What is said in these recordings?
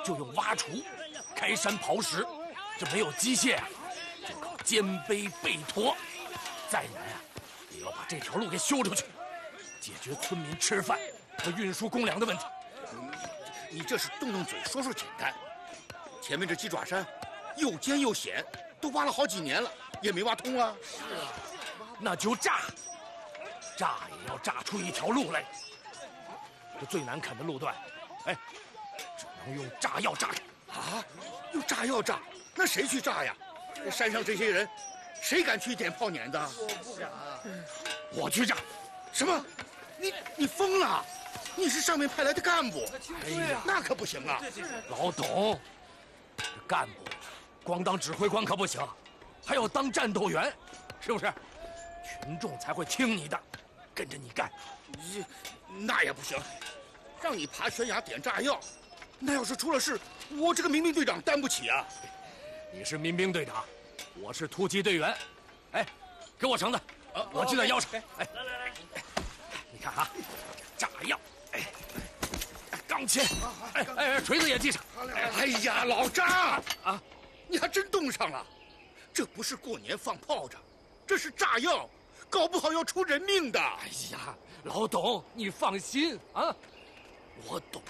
就用挖锄，开山刨石，这没有机械啊，就靠肩背背驮。再难啊，也要把这条路给修出去，解决村民吃饭和运输公粮的问题。 你这是动动嘴说说简单，前面这鸡爪山又尖又险，都挖了好几年了，也没挖通啊。 是啊，那就炸，炸也要炸出一条路来。这最难啃的路段，哎，只能用炸药炸开。 啊，用炸药炸？那谁去炸呀？山上这些人，谁敢去点炮碾的？ 我不敢。 我去炸。 什么？你疯了？你是上面派来的干部？ 哎呀， 那可不行啊！ 老董，这干部光当指挥官可不行，还要当战斗员，是不是？群众才会听你的，跟着你干。 那也不行，让你爬悬崖点炸药，那要是出了事，我这个民兵队长担不起啊！ 你是民兵队长，我是突击队员。哎，给我绳子，我系在腰上。哎，来，你看啊，炸药，钢钎，锤子也系上。 哎呀，老张啊，你还真冻上了！这不是过年放炮仗，这是炸药，搞不好要出人命的。 哎呀，老董，你放心啊，我懂。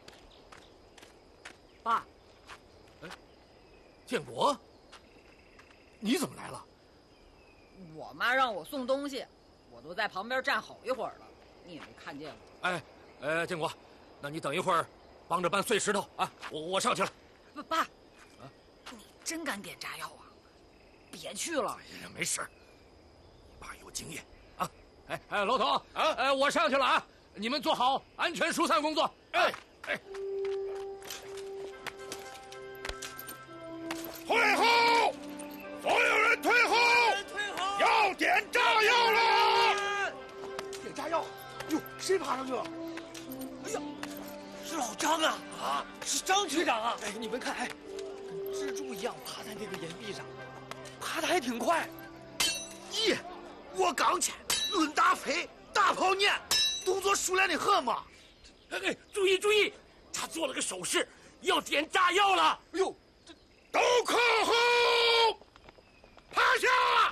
爸， 建国，你怎么来了？ 我妈让我送东西，我都在旁边站好一会儿了，你也没看见我。 建国，那你等一会儿，帮着搬碎石头啊！我上去了。 爸，你真敢点炸药啊？别去了。 哎呀，没事，你爸有经验啊。老董啊，我上去了啊，你们做好安全疏散工作。 退后！所有人退后！要点炸药了！ 点炸药！哟，谁爬上去了？哎呀，是老张啊！啊，是张局长啊！哎，你们看，跟蜘蛛一样爬在那个岩壁上，爬得还挺快。 咦，我刚去，论大飞，大炮念，动作熟练的很嘛。 注意，他做了个手势，要点炸药了。 哎呦，都靠后，趴下！